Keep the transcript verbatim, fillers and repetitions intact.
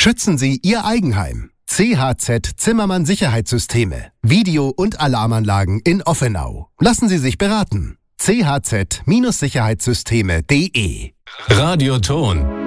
Schützen Sie Ihr Eigenheim. C H Z Zimmermann Sicherheitssysteme. Video- und Alarmanlagen in Offenau. Lassen Sie sich beraten. c h z Sicherheitssysteme punkt de Radioton.